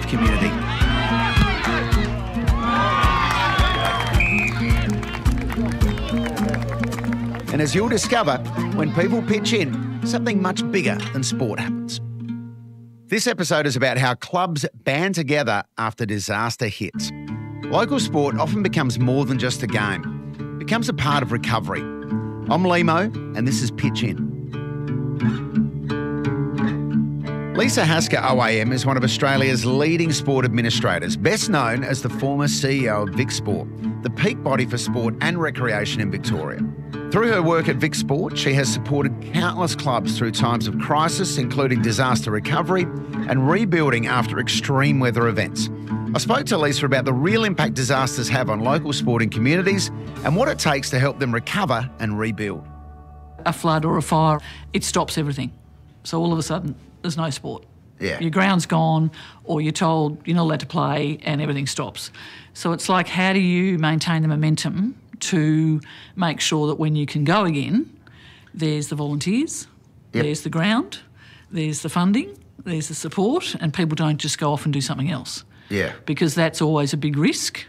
community. And as you'll discover, when people pitch in, something much bigger than sport happens. This episode is about how clubs band together after disaster hits. Local sport often becomes more than just a game. It becomes a part of recovery. I'm Limo, and this is Pitch In. Lisa Hasker OAM is one of Australia's leading sport administrators, best known as the former CEO of Vic Sport, the peak body for sport and recreation in Victoria. Through her work at Vic Sport, she has supported countless clubs through times of crisis, including disaster recovery and rebuilding after extreme weather events. I spoke to Lisa about the real impact disasters have on local sporting communities and what it takes to help them recover and rebuild. A flood or a fire, it stops everything. So all of a sudden, there's no sport. Yeah. Your ground's gone, or you're told you're not allowed to play and everything stops. So it's like, how do you maintain the momentum to make sure that when you can go again, there's the volunteers, there's the ground, there's the funding, there's the support, and people don't just go off and do something else. Yeah. Because that's always a big risk.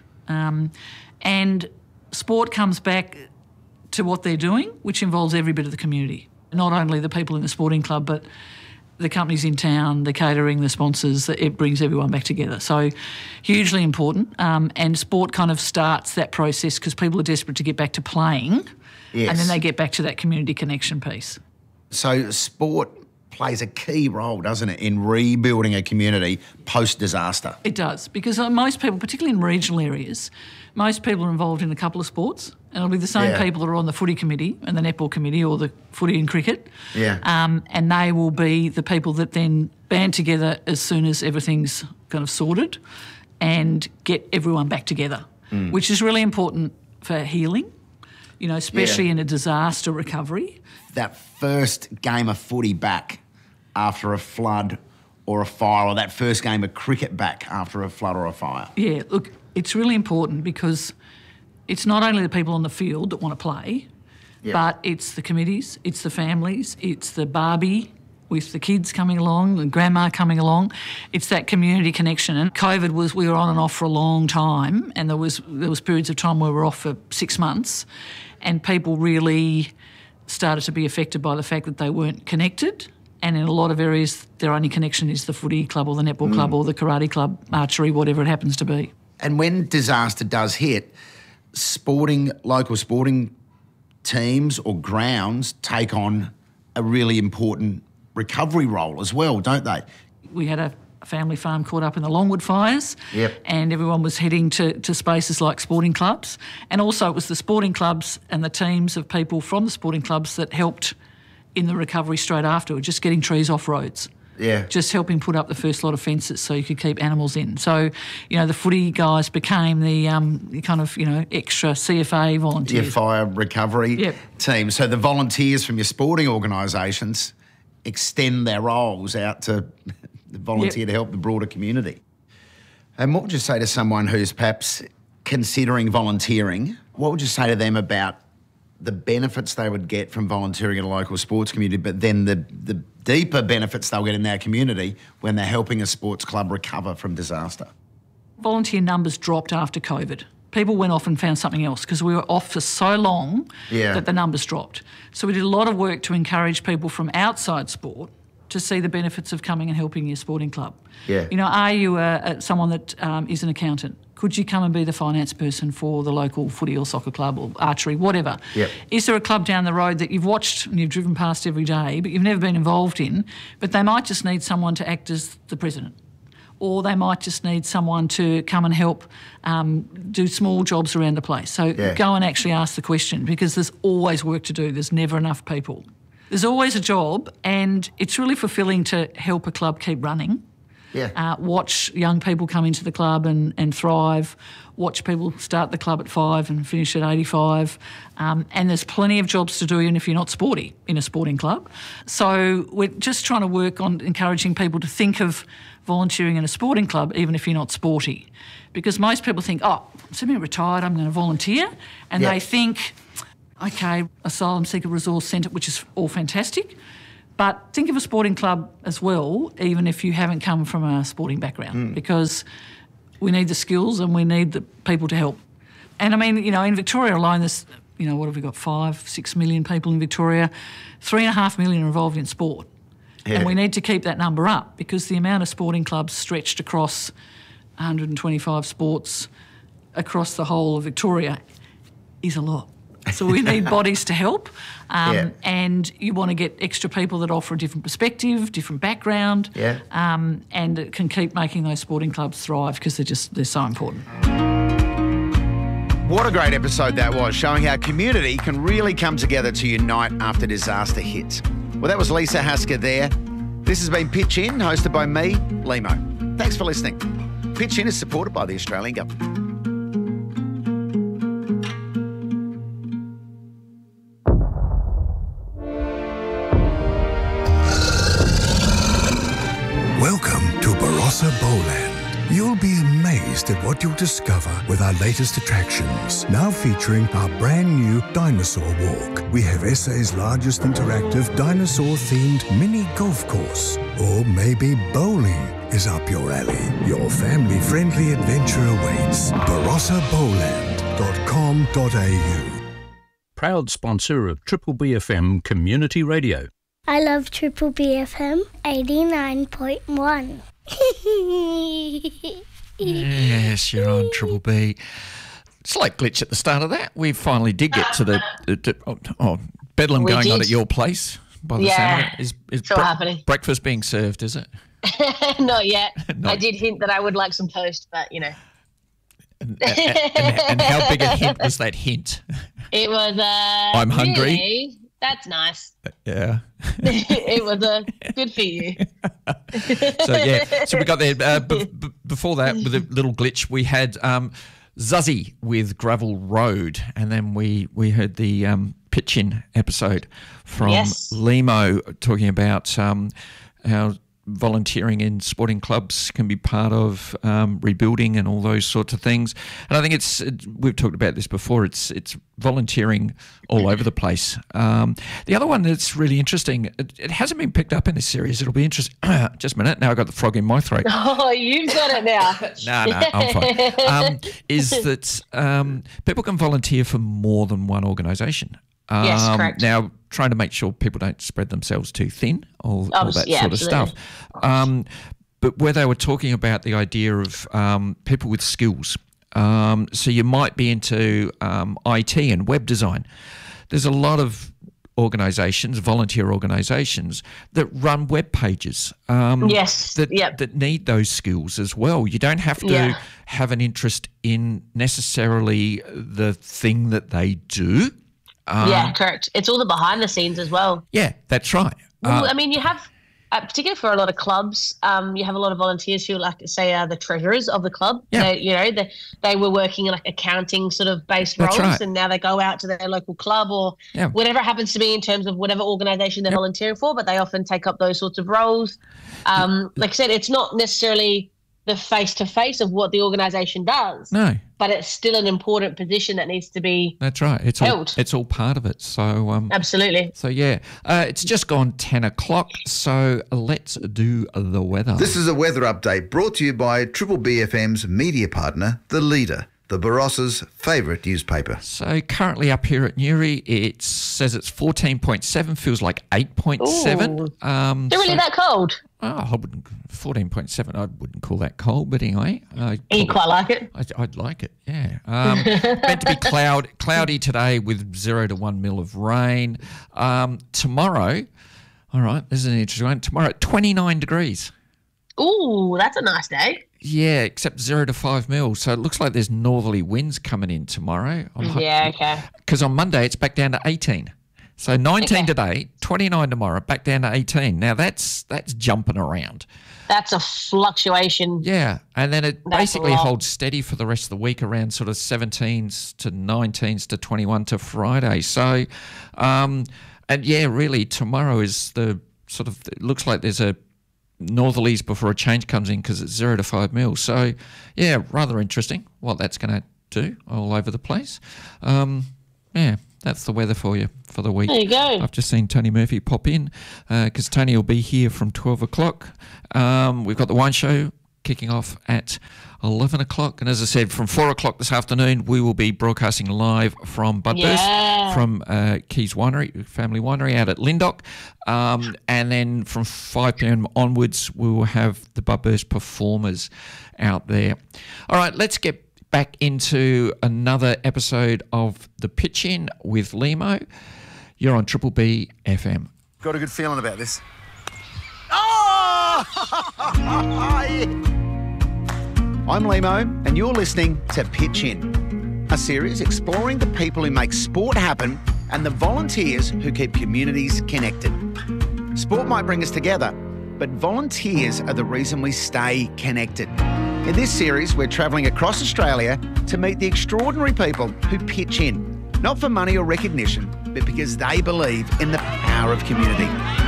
And sport comes back to what they're doing, which involves every bit of the community. Not only the people in the sporting club, but the companies in town, the catering, the sponsors, it brings everyone back together. So hugely important. And sport kind of starts that process because people are desperate to get back to playing, and then they get back to that community connection piece. So sport plays a key role, doesn't it, in rebuilding a community post-disaster? It does, because most people, particularly in regional areas, most people are involved in a couple of sports, and it'll be the same people that are on the footy committee and the netball committee or the footy and cricket. Yeah. And they will be the people that then band together as soon as everything's kind of sorted and get everyone back together, which is really important for healing, you know, especially in a disaster recovery. That first game of footy back after a flood or a fire, or that first game of cricket back after a flood or a fire. Yeah, look, it's really important because it's not only the people on the field that want to play, but it's the committees, it's the families, it's the barbie with the kids coming along and grandma coming along. It's that community connection. And COVID we were on and off for a long time, and there was periods of time where we were off for 6 months, and people really started to be affected by the fact that they weren't connected. And in a lot of areas, their only connection is the footy club or the netball club or the karate club, archery, whatever it happens to be. And when disaster does hit, local sporting teams or grounds take on a really important recovery role as well, don't they? We had a family farm caught up in the Longwood fires, and everyone was heading to spaces like sporting clubs. And also it was the sporting clubs and the teams of people from the sporting clubs that helped in the recovery straight afterwards, just getting trees off roads. Yeah. Just helping put up the first lot of fences so you could keep animals in. So, you know, the footy guys became the kind of, you know, extra CFA volunteers. Your fire recovery team. So the volunteers from your sporting organisations extend their roles out to volunteer to help the broader community. And what would you say to someone who's perhaps considering volunteering? What would you say to them about the benefits they would get from volunteering in a local sports community, but then the deeper benefits they'll get in their community when they're helping a sports club recover from disaster? Volunteer numbers dropped after COVID. People went off and found something else because we were off for so long that the numbers dropped. So we did a lot of work to encourage people from outside sport to see the benefits of coming and helping your sporting club. Yeah. You know, are you someone that is an accountant? Could you come and be the finance person for the local footy or soccer club or archery, whatever? Yep. Is there a club down the road that you've watched and you've driven past every day but you've never been involved in, but they might just need someone to act as the president? Or they might just need someone to come and help do small jobs around the place. So go and actually ask the question, because there's always work to do. There's never enough people. There's always a job, and it's really fulfilling to help a club keep running. Yeah. Watch young people come into the club and thrive. Watch people start the club at 5 and finish at 85. And there's plenty of jobs to do even if you're not sporty in a sporting club. So we're just trying to work on encouraging people to think of volunteering in a sporting club even if you're not sporty. Because most people think, oh, I'm semi-retired, I'm going to volunteer. And they think, okay, Asylum Seeker Resource Centre, which is all fantastic, But think of a sporting club as well, even if you haven't come from a sporting background, because we need the skills and we need the people to help. And I mean, in Victoria alone, there's, what have we got, 5-6 million people in Victoria, 3.5 million are involved in sport. Yeah. And we need to keep that number up because the amount of sporting clubs stretched across 125 sports across the whole of Victoria is a lot. So we need bodies to help, and you want to get extra people that offer a different perspective, different background, and it can keep making those sporting clubs thrive because they're so important. What a great episode that was, showing how community can really come together to unite after disaster hits. Well, that was Lisa Hasker there. This has been Pitch In, hosted by me, Limo. Thanks for listening. Pitch In is supported by the Australian Government. Welcome to Barossa Bowland. You'll be amazed at what you'll discover with our latest attractions. Now featuring our brand new Dinosaur Walk. We have SA's largest interactive dinosaur-themed mini golf course. Or maybe bowling is up your alley. Your family-friendly adventure awaits. BarossaBowland.com.au. Proud sponsor of Triple BFM Community Radio. I love Triple BFM 89.1. Yes, you're on Triple B. Slight glitch at the start of that. We finally did get to the bedlam going on at your place. By the sound of it, is happening. Breakfast being served? Is it? Not yet. I did hint that I would like some toast, but And how big a hint was that hint? It was. I'm hungry. Really, that's nice. Yeah. It was good for you. So we got there. Before that, with a little glitch, we had Zuzzy with Gravel Road, and then we heard the Pitch-In episode from Limo talking about how volunteering in sporting clubs can be part of rebuilding and all those sorts of things. And I think we've talked about this before, it's volunteering all over the place. The other one that's really interesting, it hasn't been picked up in this series. It'll be interesting. Just a minute. Now I've got the frog in my throat. Oh, you've got it now. No, I'm fine. Is that people can volunteer for more than one organisation. Yes, correct. Now, trying to make sure people don't spread themselves too thin, all that sort of stuff. But where they were talking about the idea of people with skills, so you might be into IT and web design. There's a lot of organisations, volunteer organisations, that run web pages that need those skills as well. You don't have to have an interest in necessarily the thing that they do. Correct. It's all the behind the scenes as well. Yeah, that's right. Well, I mean, you have, particularly for a lot of clubs, you have a lot of volunteers who, like, say, are the treasurers of the club. Yeah. They were working in like accounting sort of based roles, right. And now they go out to their local club or whatever it happens to be in terms of whatever organisation they're volunteering for, but they often take up those sorts of roles. Like I said, it's not necessarily the face-to-face of what the organisation does. No. But it's still an important position that needs to be That's right. It's held. It's all part of it. So absolutely. So it's just gone 10 o'clock. So let's do the weather. This is a weather update brought to you by Triple BFM's media partner, The Leader, the Barossa's favourite newspaper. So currently up here at Newry, it says it's 14.7, feels like 8.7. Is it really that cold? Oh, 14.7. I wouldn't call that cold, but anyway. You quite like it? I'd like it, yeah. Meant to be cloudy today with 0 to 1 mil of rain. Tomorrow, all right, this is an interesting one. Tomorrow, 29 degrees. Ooh, that's a nice day. Yeah, except 0 to 5 mil. So it looks like there's northerly winds coming in tomorrow. Okay. Because on Monday, it's back down to 18. So 19 today, 29 tomorrow, back down to 18. Now that's jumping around. That's a fluctuation. Yeah, and then it basically holds steady for the rest of the week around sort of 17s to 19s to 21 to Friday. So, really tomorrow is the sort of, it looks like there's a northerlies before a change comes in because it's 0 to 5 mil. So, yeah, rather interesting what that's going to do all over the place. That's the weather for you for the week. There you go. I've just seen Tony Murphy pop in because Tony will be here from 12 o'clock. We've got the wine show kicking off at 11 o'clock. And as I said, from 4 o'clock this afternoon, we will be broadcasting live from Budburst, from Keys Winery, family winery out at Lyndoch. And then from 5 p.m. onwards, we will have the Budburst performers out there. All right, let's get back into another episode of The Pitch In with Limo. You're on Triple B FM. Got a good feeling about this. Oh! I'm Limo, and you're listening to Pitch In, a series exploring the people who make sport happen and the volunteers who keep communities connected. Sport might bring us together, but volunteers are the reason we stay connected. In this series, we're travelling across Australia to meet the extraordinary people who pitch in, not for money or recognition, but because they believe in the power of community.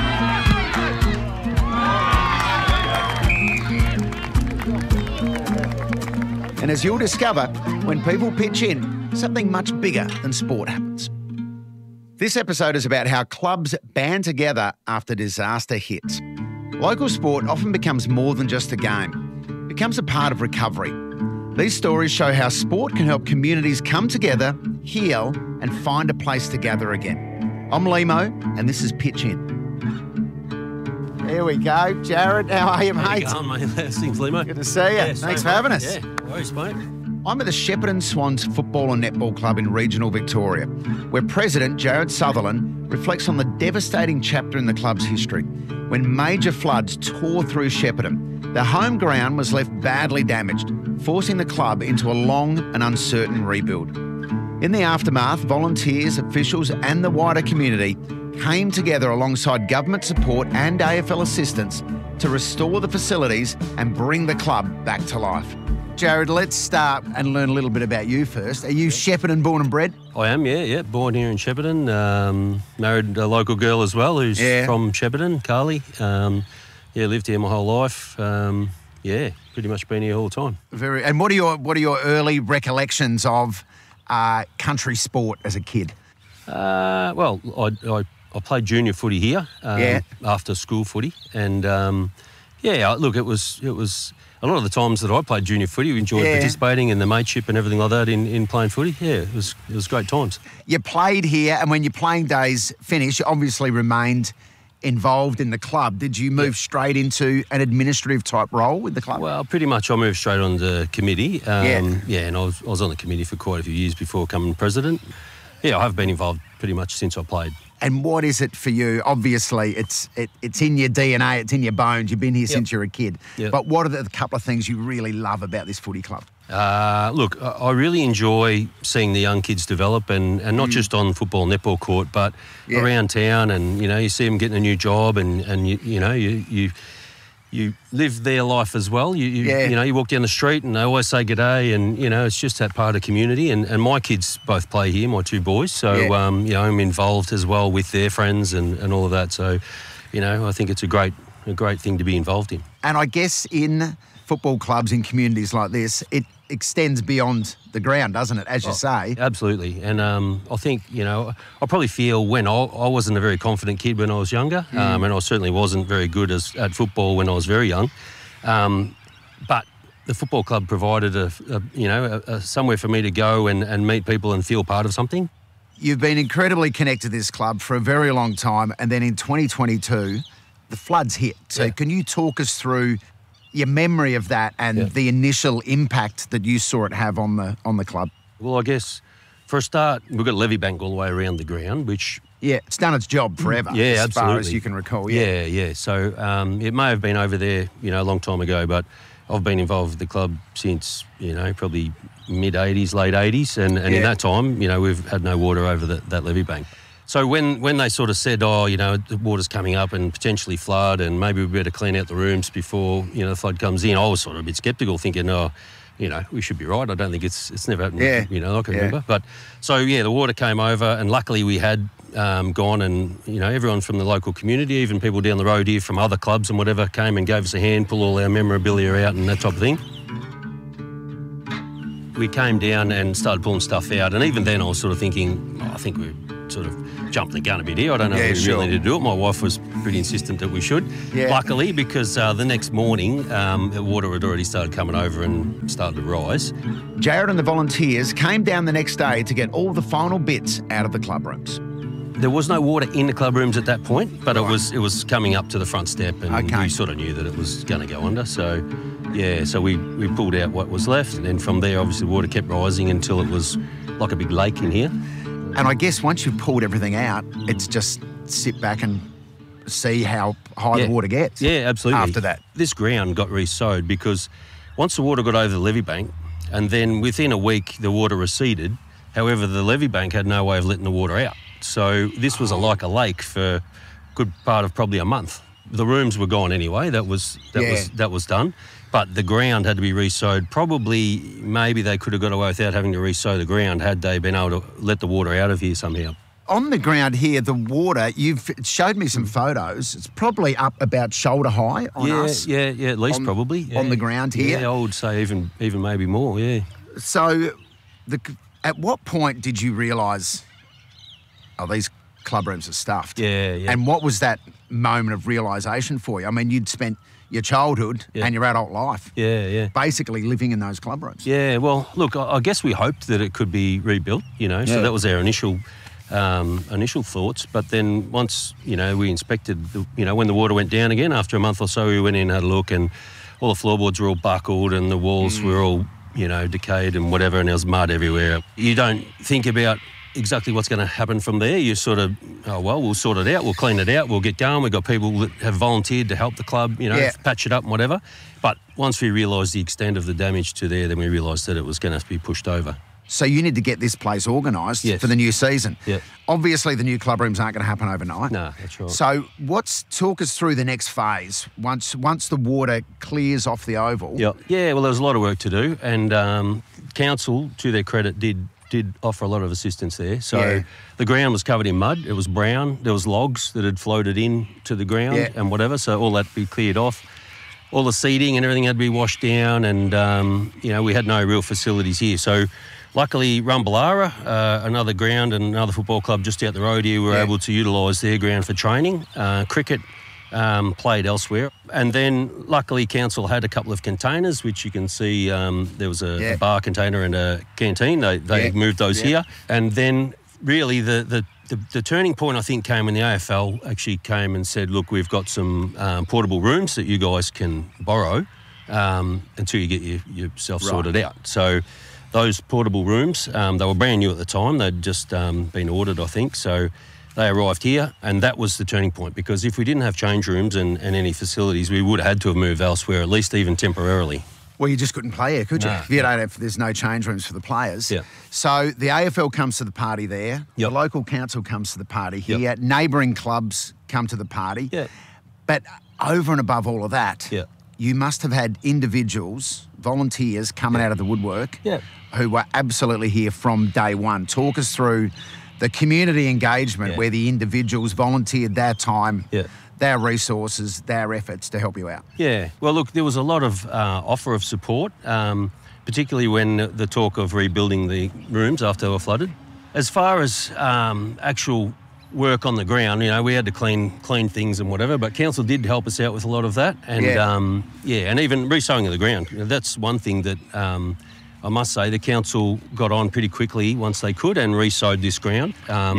And as you'll discover, when people pitch in, something much bigger than sport happens. This episode is about how clubs band together after disaster hits. Local sport often becomes more than just a game. It becomes a part of recovery. These stories show how sport can help communities come together, heal, and find a place to gather again. I'm Limo, and this is Pitch In. There we go. Jared, how are you, mate? How you going, mate? How's things, Limo? Good to see you. Yeah, Thanks for having us. Yeah, no worries, mate. I'm at the Shepparton Swans Football and Netball Club in regional Victoria, where President Jared Sutherland reflects on the devastating chapter in the club's history when major floods tore through Shepparton. The home ground was left badly damaged, forcing the club into a long and uncertain rebuild. In the aftermath, volunteers, officials and the wider community came together alongside government support and AFL assistance to restore the facilities and bring the club back to life. Jared, let's start and learn a little bit about you first. Are you Shepparton born and bred? I am, yeah. Born here in Shepparton. Married a local girl as well who's from Shepparton, Carly. Lived here my whole life. Pretty much been here all the time. And what are your early recollections of country sport as a kid? I played junior footy here after school footy, and look, it was a lot of the times that I played junior footy, we enjoyed participating in the mateship and everything like that in playing footy. Yeah, it was great times. You played here, and when your playing days finished, you obviously remained involved in the club. Did you move straight into an administrative type role with the club? Well, pretty much I moved straight on the committee. And I was on the committee for quite a few years before becoming president. Yeah, I have been involved pretty much since I played. And what is it for you? Obviously, it's in your DNA, it's in your bones. You've been here since you're a kid. Yep. But what are the couple of things you really love about this footy club? Look, I really enjoy seeing the young kids develop, and not just on football netball court, but around town. And you see them getting a new job, and you live their life as well. You walk down the street and they always say g'day, and it's just that part of the community. And my kids both play here, my two boys, so I'm involved as well with their friends and all of that. So I think it's a great thing to be involved in. And I guess in football clubs in communities like this, it extends beyond the ground, doesn't it, as you say? Absolutely. And I think, I probably feel when I wasn't a very confident kid when I was younger, and I certainly wasn't very good at football when I was very young. But the football club provided a somewhere for me to go and meet people and feel part of something. You've been incredibly connected to this club for a very long time, and then in 2022, the floods hit. So can you talk us through your memory of that and the initial impact that you saw it have on the club? Well, I guess for a start, we've got a levee bank all the way around the ground, which... Yeah, it's done its job forever, as far as you can recall. Yeah. So it may have been over there, a long time ago, but I've been involved with the club since, probably mid-80s, late 80s, and in that time, we've had no water over that levee bank. So when they sort of said, the water's coming up and potentially flood, and maybe we better clean out the rooms before, the flood comes in, I was sort of a bit sceptical, thinking, we should be right. I don't think it's never happened, I can remember. But so, the water came over, and luckily we had gone, and, everyone from the local community, even people down the road here from other clubs and whatever, came and gave us a hand, pull all our memorabilia out and that type of thing. we came down and started pulling stuff out. And even then I was sort of thinking, I think we sort of jumped the gun a bit here. I don't know if we really need to do it. My wife was pretty insistent that we should. Yeah. Luckily, because the next morning, the water had already started coming over and started to rise. Jared and the volunteers came down the next day to get all the final bits out of the club rooms. There was no water in the club rooms at that point, but it was coming up to the front step, and we sort of knew that it was going to go under. So, yeah, so we pulled out what was left, and then from there, obviously, the water kept rising until it was like a big lake in here. And I guess once you've pulled everything out, it's just sit back and see how high the water gets. Yeah, absolutely. After that. This ground got re-sowed because once the water got over the levee bank, and then within a week, the water receded. However, the levee bank had no way of letting the water out. So this was like a lake for a good part of probably a month. The rooms were gone anyway. That was done. But the ground had to be re-sowed. Probably, maybe they could have got away without having to re-sow the ground had they been able to let the water out of here somehow. On the ground here, the water, you've showed me some photos. It's probably up about shoulder high on us. Yeah, at least probably. Yeah. On the ground here. Yeah, I would say even maybe more, yeah. So at what point did you realise, these club rooms are stuffed? Yeah. And what was that moment of realisation for you? I mean, you'd spent your childhood and your adult life basically living in those club rooms. Yeah, well, look, I guess we hoped that it could be rebuilt, so that was our initial thoughts. But then once, we inspected, when the water went down again, after a month or so, we went in and had a look, and all the floorboards were all buckled and the walls were all, decayed and whatever, and there was mud everywhere. You don't think about exactly what's going to happen from there. You sort of, we'll sort it out, we'll clean it out, we'll get going. We've got people that have volunteered to help the club, patch it up and whatever. But once we realised the extent of the damage to there, then we realised that it was going to have to be pushed over. So you need to get this place organised for the new season. Yeah. Obviously, the new club rooms aren't going to happen overnight. No, that's right. So talk us through the next phase once the water clears off the oval. Yeah, well, there was a lot of work to do, and council, to their credit, did offer a lot of assistance there. So the ground was covered in mud. It was brown. There was logs that had floated in to the ground and whatever. So all that to be cleared off. All the seating and everything had to be washed down, and we had no real facilities here. So luckily, Rumballara, another ground and another football club just out the road here, were able to utilise their ground for training. Cricket played elsewhere. And then, luckily, council had a couple of containers, which you can see there was a bar container and a canteen. They moved those here. And then, really, the turning point, I think, came when the AFL actually came and said, look, we've got some portable rooms that you guys can borrow until you get yourself sorted out. So those portable rooms, they were brand new at the time. They'd just been ordered, I think. So they arrived here, and that was the turning point, because if we didn't have change rooms and any facilities, we would have had to have moved elsewhere, at least even temporarily. Well, you just couldn't play here, could you? No. If there's no change rooms for the players. Yeah. So the AFL comes to the party there. Yep. The local council comes to the party here. Yep. Neighbouring clubs come to the party. Yeah. But over and above all of that, you must have had individuals, volunteers coming out of the woodwork who were absolutely here from day one. Talk us through the community engagement where the individuals volunteered their time, their resources, their efforts to help you out. Yeah, well, look, there was a lot of offer of support, particularly when the talk of rebuilding the rooms after they were flooded. As far as actual work on the ground, we had to clean things and whatever, but council did help us out with a lot of that. And, and even re-sowing of the ground. That's one thing that I must say the council got on pretty quickly once they could and re-sowed this ground,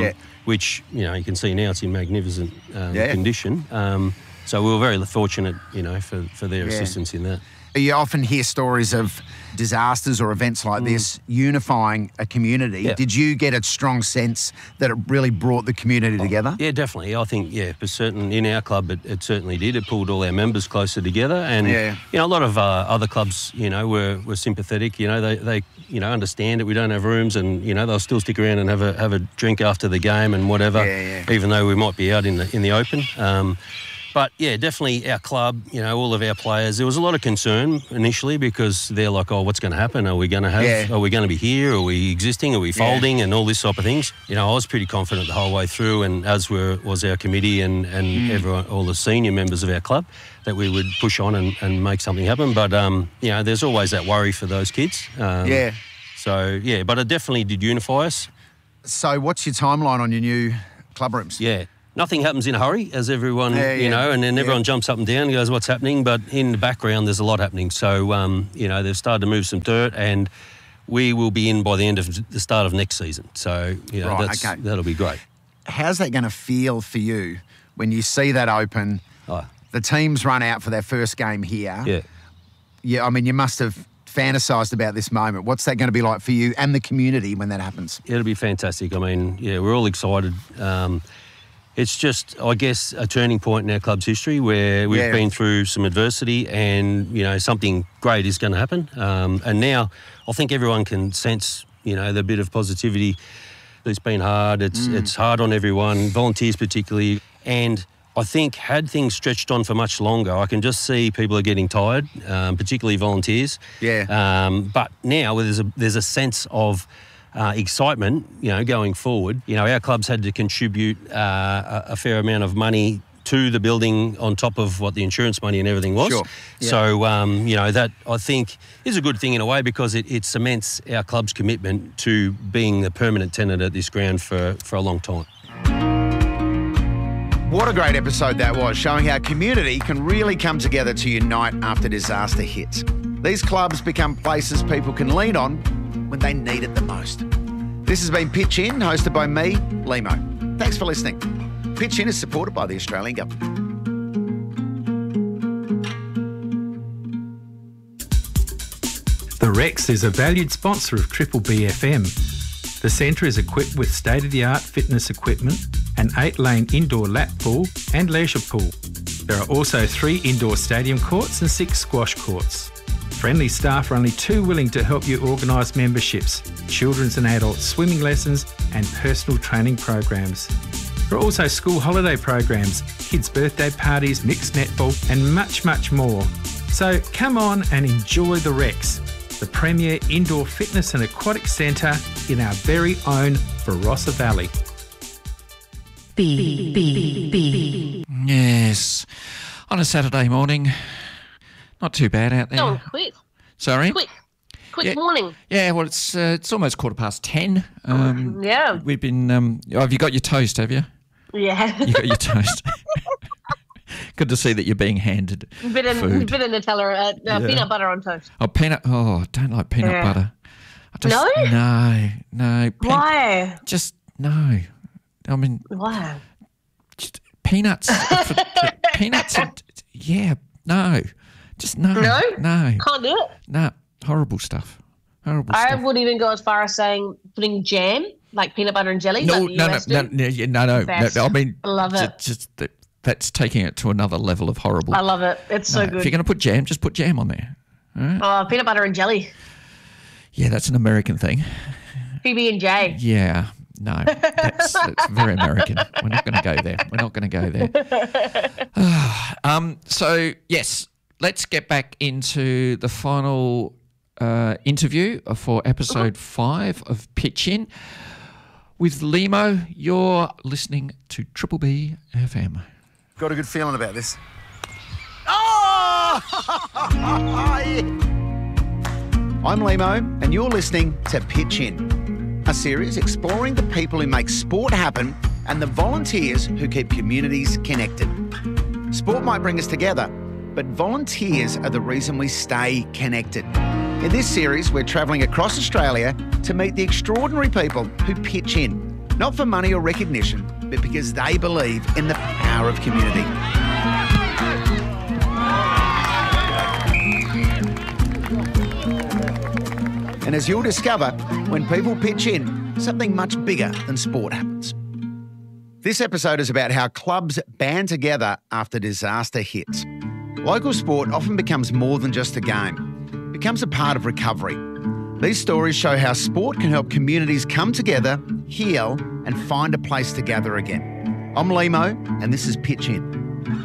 which, you can see now it's in magnificent condition. So we were very fortunate, for their assistance in that. You often hear stories of disasters or events like this unifying a community. Yeah. Did you get a strong sense that it really brought the community together? Yeah, definitely. I think, for certain, in our club, it certainly did. It pulled all our members closer together. And, a lot of other clubs, were sympathetic. They understand that we don't have rooms, and, they'll still stick around and have a drink after the game and whatever, even though we might be out in the open. But, definitely our club, all of our players, there was a lot of concern initially because they're like, what's going to happen? Are we going to have, are we going to be here? Are we existing? Are we folding? And all this type of things. I was pretty confident the whole way through, and as was our committee and everyone, all the senior members of our club, that we would push on and make something happen. But, there's always that worry for those kids. So, yeah, but it definitely did unify us. So what's your timeline on your new club rooms? Yeah. Nothing happens in a hurry, as everyone, you know, and then everyone jumps up and down and goes, what's happening? But in the background, there's a lot happening. So, you know, they've started to move some dirt, and we will be in by the end of the start of next season. So, you know, that'll be great. How's that going to feel for you when you see that open? The teams run out for their first game here. Yeah. Yeah, I mean, you must have fantasised about this moment. What's that going to be like for you and the community when that happens? It'll be fantastic. I mean, yeah, we're all excited. It's just, I guess, a turning point in our club's history where we've been through some adversity and, you know, something great is going to happen. And now I think everyone can sense, you know, the bit of positivity. It's been hard. It's hard on everyone, volunteers particularly. And I think had things stretched on for much longer, I can just see people are getting tired, particularly volunteers. Yeah. But now there's a sense of excitement, you know, going forward. You know, our clubs had to contribute a fair amount of money to the building on top of what the insurance money and everything was. Sure. Yeah. So, you know, that I think is a good thing in a way because it cements our club's commitment to being the permanent tenant at this ground for a long time. What a great episode that was, showing how community can really come together to unite after disaster hits. These clubs become places people can lean on when they need it the most. This has been Pitch In, hosted by me, Limo. Thanks for listening. Pitch In is supported by the Australian Government. The Rex is a valued sponsor of Triple B FM. The centre is equipped with state-of-the-art fitness equipment, an 8-lane indoor lap pool and leisure pool. There are also 3 indoor stadium courts and 6 squash courts. Friendly staff are only too willing to help you organise memberships, children's and adult swimming lessons and personal training programs. There are also school holiday programs, kids' birthday parties, mixed netball and much, much more. So come on and enjoy the Rex, the premier indoor fitness and aquatic centre in our very own Barossa Valley. B. Yes. On a Saturday morning. Not too bad out there. Going quick. Sorry? Quick morning. Yeah, well, it's almost 10:15. Yeah. We've been... have you got your toast, have you? Yeah. You got your toast. Good to see that you're being handed bit of Nutella, peanut butter on toast. Oh, I don't like peanut butter. No? No. Why? Just no. I mean... Why? Just peanuts. Peanuts no. Just no. No? No. Can't do it? No. Horrible stuff. I would even go as far as saying putting jam, like peanut butter and jelly. No. No. I mean, I love it. Just that's taking it to another level of horrible. I love it. It's so good. If you're going to put jam, just put jam on there. All right? Oh, peanut butter and jelly. Yeah, that's an American thing. PB&J. Yeah. No, that's very American. We're not going to go there. So, yes, let's get back into the final interview for episode 5 of Pitch In. With Limo, you're listening to Triple B FM. Got a good feeling about this. Oh! I'm Limo, and you're listening to Pitch In, a series exploring the people who make sport happen and the volunteers who keep communities connected. Sport might bring us together, but volunteers are the reason we stay connected. In this series, we're travelling across Australia to meet the extraordinary people who pitch in, not for money or recognition, but because they believe in the power of community. And as you'll discover, when people pitch in, something much bigger than sport happens. This episode is about how clubs band together after disaster hits. Local sport often becomes more than just a game. It becomes a part of recovery. These stories show how sport can help communities come together, heal, and find a place to gather again. I'm Limo, and this is Pitch In.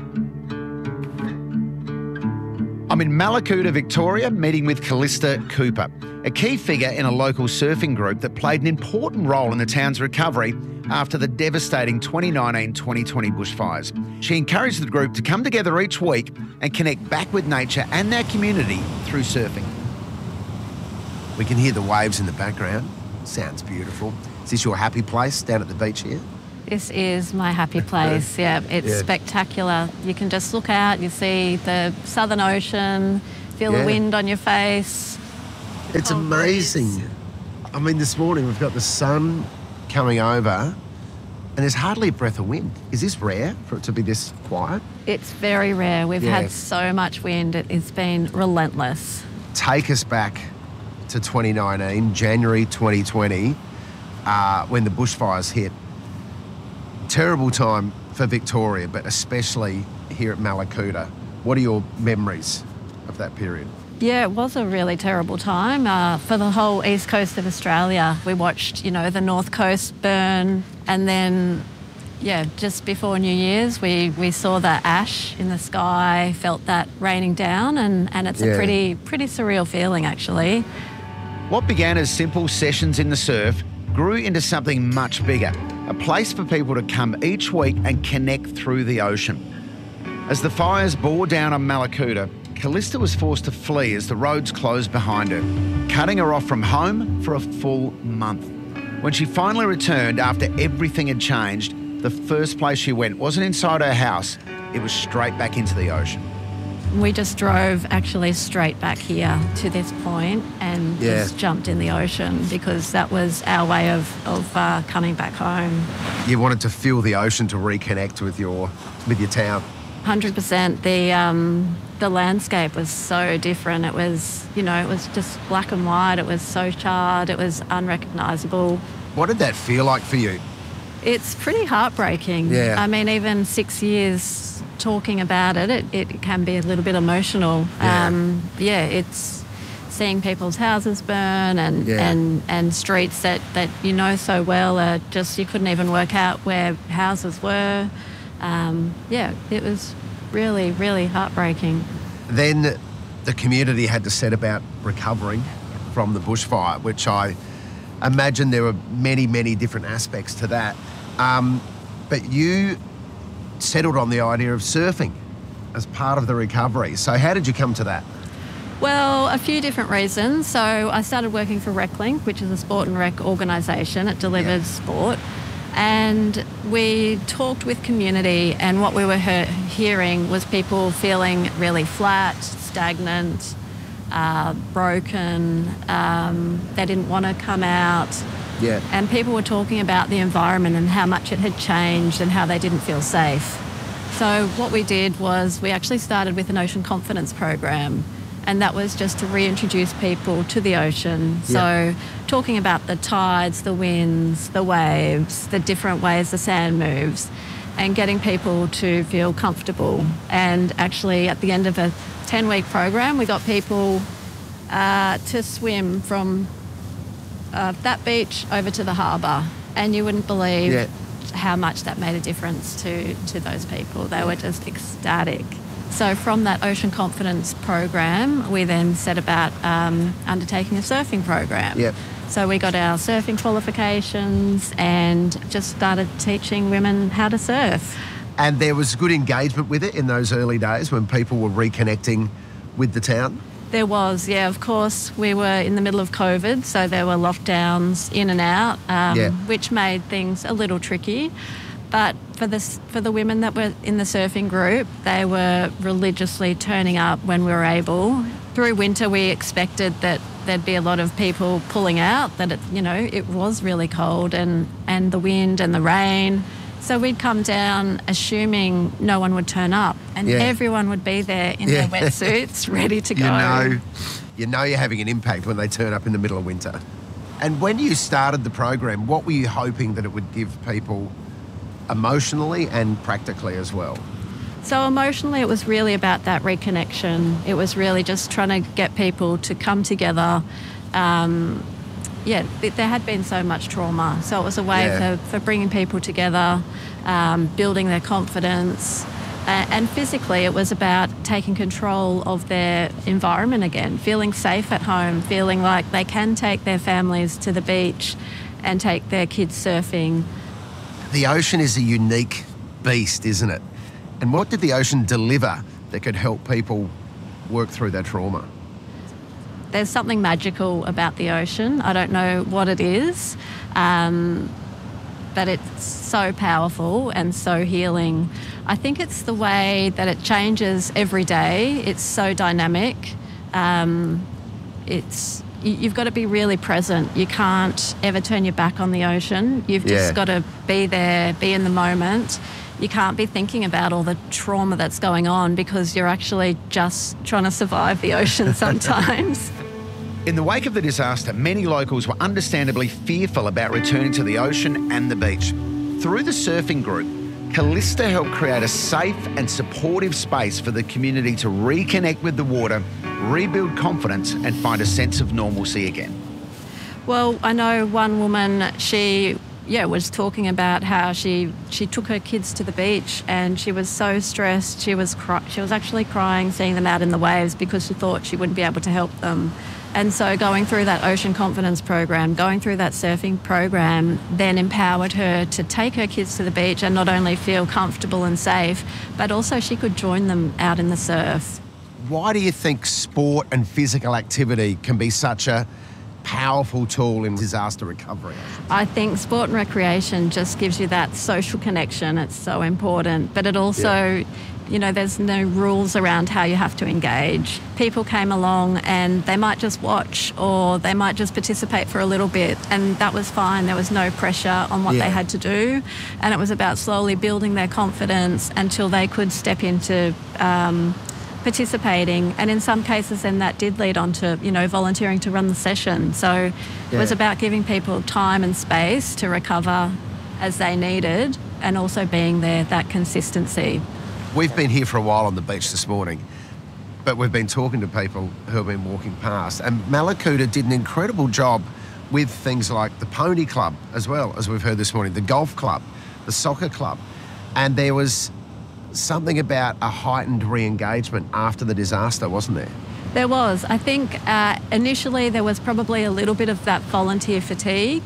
I'm in Mallacoota, Victoria, meeting with Callista Cooper, a key figure in a local surfing group that played an important role in the town's recovery after the devastating 2019-2020 bushfires. She encouraged the group to come together each week and connect back with nature and their community through surfing. We can hear the waves in the background. Sounds beautiful. Is this your happy place down at the beach here? This is my happy place, yeah. It's spectacular. You can just look out, you see the Southern Ocean, feel the wind on your face. It's amazing. I mean, this morning we've got the sun coming over and there's hardly a breath of wind. Is this rare for it to be this quiet? It's very rare. We've had so much wind. It's been relentless. Take us back to 2019, January 2020, when the bushfires hit. Terrible time for Victoria, but especially here at Mallacoota. What are your memories of that period? Yeah, it was a really terrible time for the whole east coast of Australia. We watched, the north coast burn, and then, just before New Year's, we saw the ash in the sky, felt that raining down, and it's a pretty surreal feeling, actually. What began as simple sessions in the surf grew into something much bigger, a place for people to come each week and connect through the ocean. As the fires bore down on Mallacoota, Callista was forced to flee as the roads closed behind her, cutting her off from home for a full month. When she finally returned after everything had changed, the first place she went wasn't inside her house, it was straight back into the ocean. We just drove actually straight back here to this point and just jumped in the ocean because that was our way of coming back home. You wanted to feel the ocean to reconnect with your town. 100%. The landscape was so different. It was, it was just black and white. It was so charred. It was unrecognisable. What did that feel like for you? It's pretty heartbreaking. Yeah. I mean, even 6 years talking about it can be a little bit emotional. It's seeing people's houses burn and streets that you know so well are just, you couldn't even work out where houses were. It was really, really heartbreaking. Then the community had to set about recovering from the bushfire, which I imagine there were many, many different aspects to that. But you settled on the idea of surfing as part of the recovery. So how did you come to that? Well, a few different reasons. So I started working for RecLink, which is a sport and rec organisation. It delivers sport. And we talked with community, and what we were hearing was people feeling really flat, stagnant, broken. They didn't want to come out. Yeah. And people were talking about the environment and how much it had changed and how they didn't feel safe. So what we did was we actually started with an ocean confidence program, and that was just to reintroduce people to the ocean. So talking about the tides, the winds, the waves, the different ways the sand moves, and getting people to feel comfortable. And actually at the end of a 10-week program, we got people to swim from that beach over to the harbour, and you wouldn't believe how much that made a difference to those people. They were just ecstatic. So from that Ocean Confidence program, we then set about undertaking a surfing program. Yep. So we got our surfing qualifications and just started teaching women how to surf. And there was good engagement with it in those early days when people were reconnecting with the town? There was, of course. We were in the middle of COVID, so there were lockdowns in and out, which made things a little tricky. But for the women that were in the surfing group, they were religiously turning up when we were able. Through winter, we expected that there'd be a lot of people pulling out, that it was really cold and the wind and the rain. So we'd come down assuming no one would turn up, and everyone would be there in their wetsuits, ready to go. You know you're having an impact when they turn up in the middle of winter. And when you started the program, what were you hoping that it would give people emotionally and practically as well? So emotionally, it was really about that reconnection. It was really just trying to get people to come together. There had been so much trauma. So it was a way for bringing people together, building their confidence. And physically, it was about taking control of their environment again, feeling safe at home, feeling like they can take their families to the beach and take their kids surfing. The ocean is a unique beast, isn't it? And what did the ocean deliver that could help people work through their trauma? there's something magical about the ocean. I don't know what it is, but it's so powerful and so healing. I think it's the way that it changes every day. It's so dynamic. You've got to be really present. You can't ever turn your back on the ocean. You've just got to be there, be in the moment. You can't be thinking about all the trauma that's going on because you're actually just trying to survive the ocean sometimes. In the wake of the disaster, many locals were understandably fearful about returning to the ocean and the beach. Through the surfing group, Callista helped create a safe and supportive space for the community to reconnect with the water, rebuild confidence and find a sense of normalcy again. Well, I know one woman, she was talking about how she took her kids to the beach and she was so stressed. She was actually crying seeing them out in the waves because she thought she wouldn't be able to help them. And so going through that Ocean Confidence program, going through that surfing program, then empowered her to take her kids to the beach and not only feel comfortable and safe, but also she could join them out in the surf. Why do you think sport and physical activity can be such a powerful tool in disaster recovery? I think sport and recreation just gives you that social connection. It's so important. But it also, there's no rules around how you have to engage. People came along and they might just watch or they might just participate for a little bit, and that was fine. There was no pressure on what they had to do, and it was about slowly building their confidence until they could step into participating, and in some cases then that did lead on to volunteering to run the session. So it was about giving people time and space to recover as they needed, and also being there, that consistency. We've been here for a while on the beach this morning, but we've been talking to people who have been walking past, and Mallacoota did an incredible job with things like the pony club as well, as we've heard this morning, the golf club, the soccer club, and there was something about a heightened re-engagement after the disaster, wasn't there? There was. I think initially there was probably a little bit of that volunteer fatigue.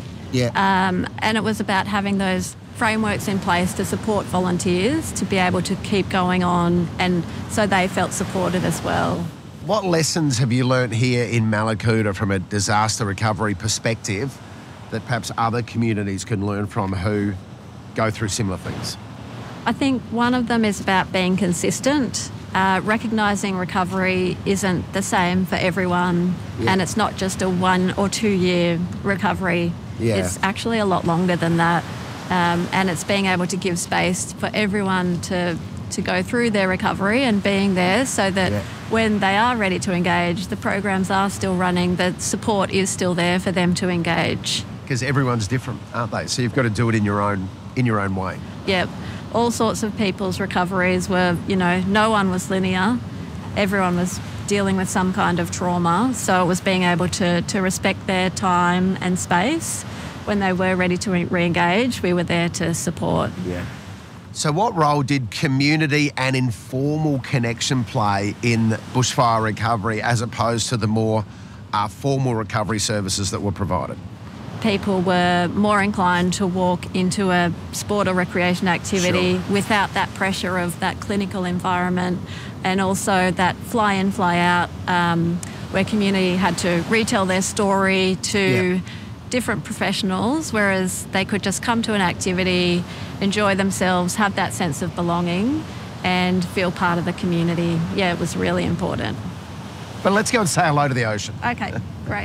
And it was about having those frameworks in place to support volunteers to be able to keep going on, and so they felt supported as well. What lessons have you learnt here in Mallacoota from a disaster recovery perspective that perhaps other communities can learn from who go through similar things? I think one of them is about being consistent, recognising recovery isn't the same for everyone, and it's not just a 1 or 2 year recovery. It's actually a lot longer than that, and it's being able to give space for everyone to go through their recovery and being there so that when they are ready to engage, the programs are still running, the support is still there for them to engage. Because everyone's different, aren't they? So you've got to do it in your own way. Yep. All sorts of people's recoveries were, no one was linear. Everyone was dealing with some kind of trauma. So it was being able to respect their time and space. When they were ready to re-engage, we were there to support. Yeah. So what role did community and informal connection play in bushfire recovery as opposed to the more formal recovery services that were provided? People were more inclined to walk into a sport or recreation activity without that pressure of that clinical environment, and also that fly-in, fly-out, where community had to retell their story to different professionals, whereas they could just come to an activity, enjoy themselves, have that sense of belonging and feel part of the community. Yeah, it was really important. But let's go and say hello to the ocean. Okay, great.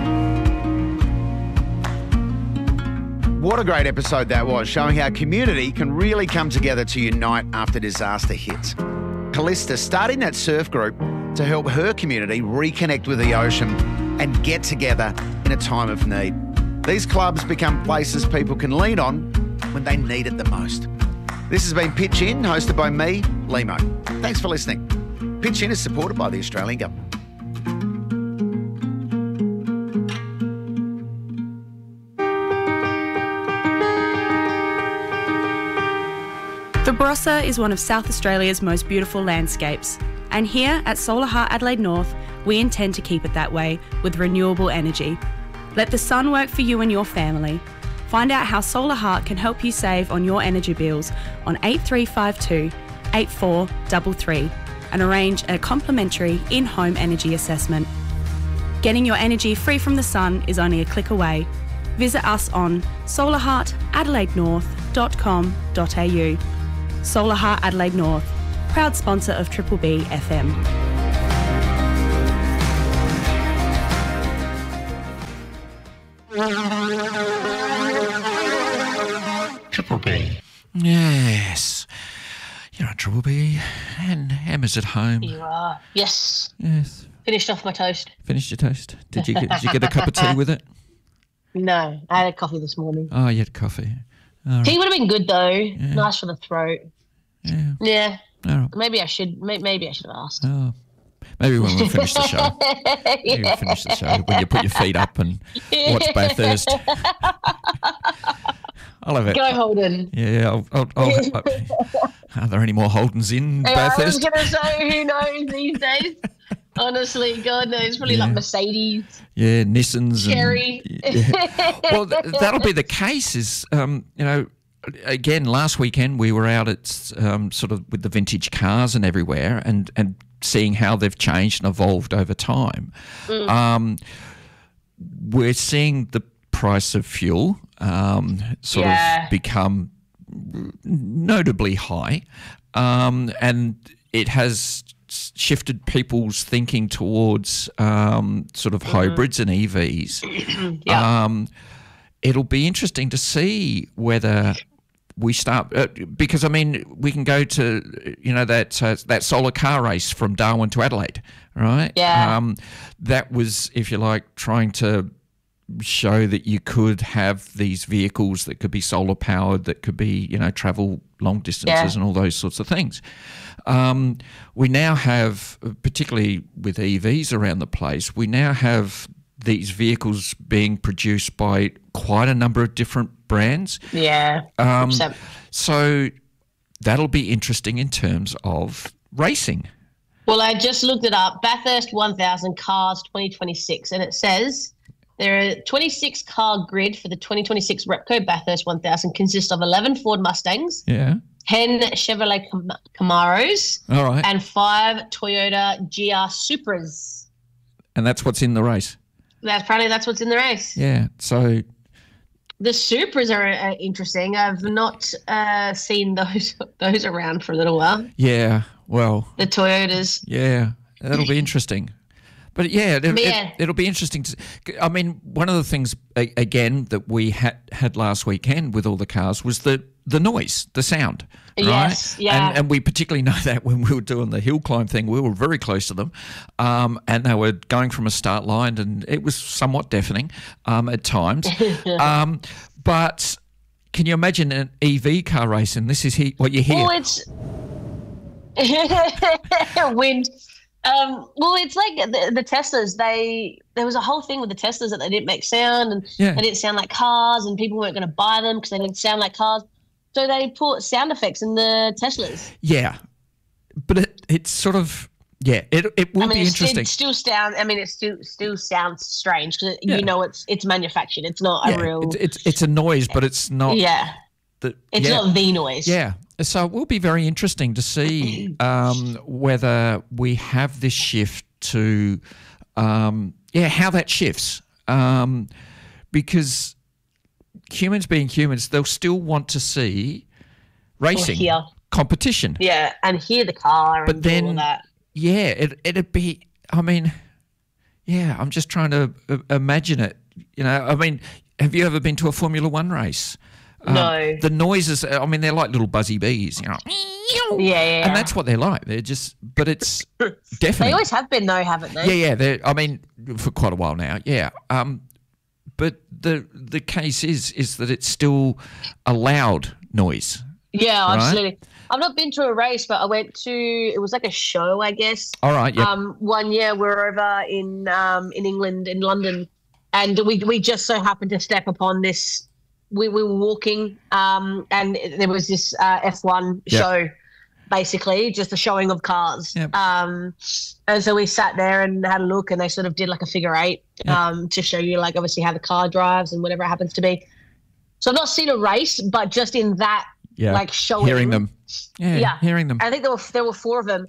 What a great episode that was, showing how community can really come together to unite after disaster hits. Callista starting that surf group to help her community reconnect with the ocean and get together in a time of need. These clubs become places people can lean on when they need it the most. This has been Pitch In, hosted by me, Limo. Thanks for listening. Pitch In is supported by the Australian Government. The Barossa is one of South Australia's most beautiful landscapes, and here at Solar Heart Adelaide North, we intend to keep it that way with renewable energy. Let the sun work for you and your family. Find out how Solar Heart can help you save on your energy bills on 8352 8433 and arrange a complimentary in-home energy assessment. Getting your energy free from the sun is only a click away. Visit us on solarheartadelaidenorth.com.au. Solar Heart Adelaide North, proud sponsor of Triple B FM. Triple B. Yes. You're on Triple B and Emma's at home. You are. Yes. Yes. Finished off my toast. Finished your toast. Did you get a cup of tea with it? No, I had a coffee this morning. Oh, you had coffee. Tea would have been good though. Yeah. Nice for the throat. Yeah. Yeah. Right. Maybe I should have asked. Oh. Maybe when we finish the show. Maybe we finish the show when you put your feet up and watch Bathurst. I'll have it. Go Holden. Yeah, I'll are there any more Holdens in Bathurst? I was going to say, who knows these days? Honestly, God knows. Probably like Mercedes. Yeah, Nissans. Cherry. Well, that'll be the case is, again, last weekend we were out at sort of with the vintage cars and everywhere and seeing how they've changed and evolved over time. We're seeing the price of fuel sort of become notably high, and it has shifted people's thinking towards sort of hybrids and EVs. It'll be interesting to see whether we start because I mean we can go to that solar car race from Darwin to Adelaide, right? Yeah. That was, if you like, trying to show that you could have these vehicles that could be solar powered, that could be travel long distances and all those sorts of things. We now have, particularly with EVs around the place, we now have these vehicles being produced by quite a number of different brands. Yeah. So that'll be interesting in terms of racing. Well, I just looked it up. Bathurst 1000 cars 2026, and it says there are 26 car grid for the 2026 Repco Bathurst 1000 consists of 11 Ford Mustangs. Yeah. 10 Chevrolet Camaros. All right. And 5 Toyota GR Supras. And that's what's in the race. That's what's in the race. Yeah. So the Supras are interesting. I've not seen those around for a little while. Yeah. Well. The Toyotas. Yeah. That'll be interesting. But it'll be interesting to. I mean, one of the things again that we had last weekend with all the cars was the noise, the sound. Right? Yes, yeah. And we particularly know that when we were doing the hill climb thing, we were very close to them, and they were going from a start line, and it was somewhat deafening at times. But can you imagine an EV car race? And this is what you hear. Well, it's wind. Well, it's like the Teslas. There was a whole thing with the Teslas that they didn't make sound, and they didn't sound like cars, and people weren't going to buy them because they didn't sound like cars. So they put sound effects in the Teslas. Yeah, but it's sort of it will be interesting. It still sounds. I mean, it still sounds strange because it's manufactured. It's not a real. It's a noise, but it's not. Yeah. It's not the noise. Yeah. So it will be very interesting to see whether we have this shift to, how that shifts. Because humans being humans, they'll still want to see racing, competition. Yeah, and hear the car but and then, all of that. Yeah, it'd be, I mean, I'm just trying to imagine it. I mean, have you ever been to a Formula One race? No. The noises, I mean, they're like little buzzy bees, Yeah. And that's what they're like. They're just, but it's definitely. They always have been, though, haven't they? Yeah. I mean, for quite a while now, yeah. But the case is that it's still a loud noise. Yeah, right? Absolutely. I've not been to a race, but I went to, it was like a show, I guess. All right, yeah. One year we were over in England, in London, and we just so happened to step upon this. We were walking, and there was this F1 show, basically, just a showing of cars. Yep. And so we sat there and had a look, and they sort of did like a figure eight to show you, like, obviously how the car drives and whatever it happens to be. So I've not seen a race, but just in that, like, showing. Hearing them. Yeah, hearing them. I think there were 4 of them.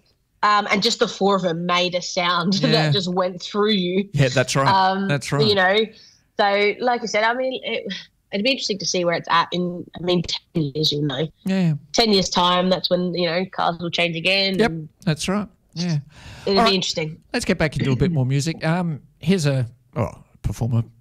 and just the four of them made a sound that just went through you. Yeah, that's right. That's right. You know, so like I said, I mean, it'd be interesting to see where it's at in, 10 years, you know. Yeah. 10 years' time, that's when, you know, cars will change again. Yep, that's right. Yeah. It'll be interesting. Let's get back into a bit more music. Here's a performer